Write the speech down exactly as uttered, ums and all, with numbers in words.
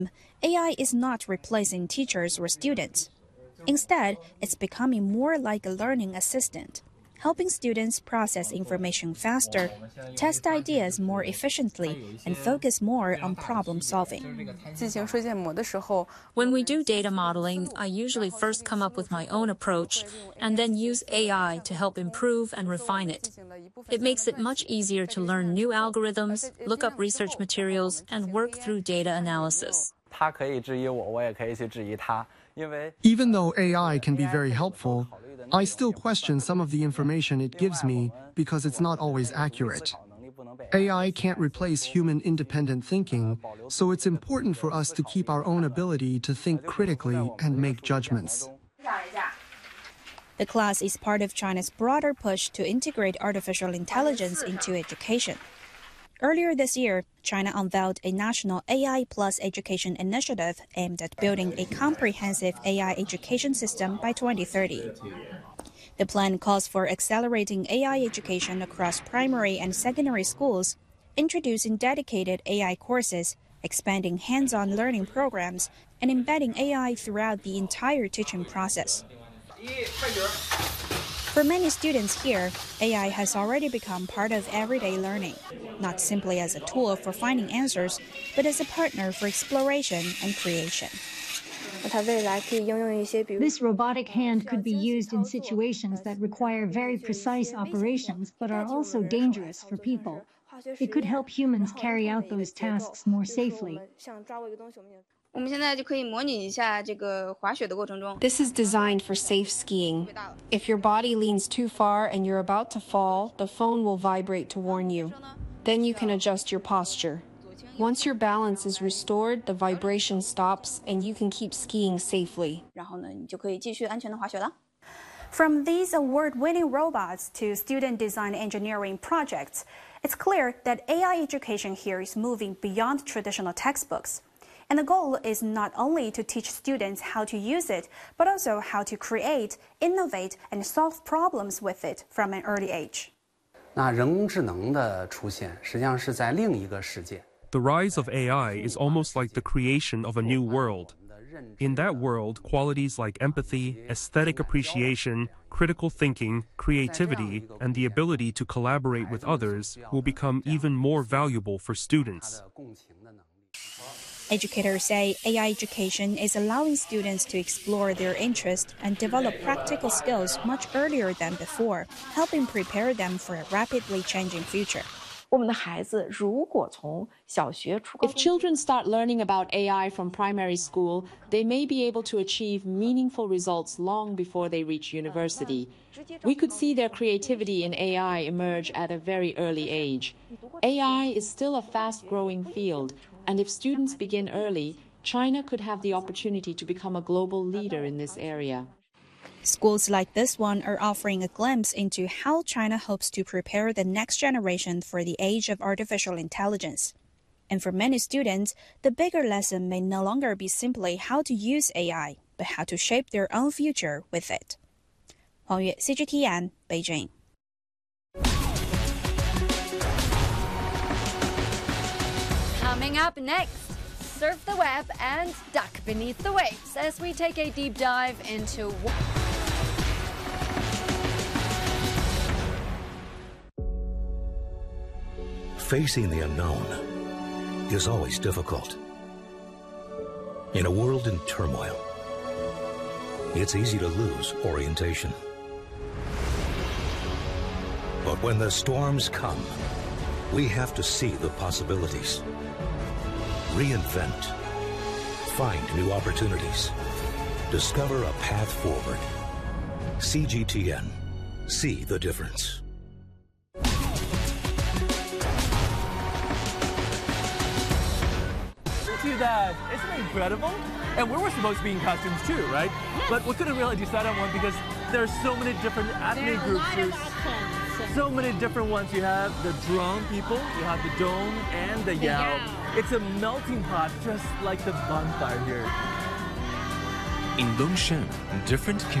A I is not replacing teachers or students. Instead, it's becoming more like a learning assistant, helping students process information faster, test ideas more efficiently, and focus more on problem solving. When we do data modeling, I usually first come up with my own approach and then use A I to help improve and refine it. It makes it much easier to learn new algorithms, look up research materials, and work through data analysis. Even though A I can be very helpful, I still question some of the information it gives me because it's not always accurate. A I can't replace human independent thinking, so it's important for us to keep our own ability to think critically and make judgments. The class is part of China's broader push to integrate artificial intelligence into education. Earlier this year, China unveiled a national A I plus education initiative aimed at building a comprehensive A I education system by twenty thirty. The plan calls for accelerating A I education across primary and secondary schools, introducing dedicated A I courses, expanding hands-on learning programs, and embedding A I throughout the entire teaching process. For many students here, A I has already become part of everyday learning, not simply as a tool for finding answers, but as a partner for exploration and creation. This robotic hand could be used in situations that require very precise operations but are also dangerous for people. It could help humans carry out those tasks more safely. This is designed for safe skiing. If your body leans too far and you're about to fall, the phone will vibrate to warn you. Then you can adjust your posture. Once your balance is restored, the vibration stops and you can keep skiing safely. From these award-winning robots to student design engineering projects, it's clear that A I education here is moving beyond traditional textbooks. And the goal is not only to teach students how to use it, but also how to create, innovate, and solve problems with it from an early age. The rise of A I is almost like the creation of a new world. In that world, qualities like empathy, aesthetic appreciation, critical thinking, creativity, and the ability to collaborate with others will become even more valuable for students. Educators say A I education is allowing students to explore their interests and develop practical skills much earlier than before, helping prepare them for a rapidly changing future. If children start learning about A I from primary school, they may be able to achieve meaningful results long before they reach university. We could see their creativity in A I emerge at a very early age. A I is still a fast-growing field, and if students begin early, China could have the opportunity to become a global leader in this area. Schools like this one are offering a glimpse into how China hopes to prepare the next generation for the age of artificial intelligence. And for many students, the bigger lesson may no longer be simply how to use A I, but how to shape their own future with it. Huang Yue, C G T N, Beijing. Coming up next, surf the web and duck beneath the waves as we take a deep dive into... Facing the unknown is always difficult. In a world in turmoil, it's easy to lose orientation. But when the storms come, we have to see the possibilities. Reinvent. Find new opportunities. Discover a path forward. C G T N. See the difference. To that, isn't it incredible? And we were supposed to be in costumes too, right? Yes. But we couldn't really decide on one because there are so many different ethnic groups. There's so many different ones. You have the drum people, you have the dome, and the yao. Yeah. It's a melting pot, just like the bonfire here. In Longshan, different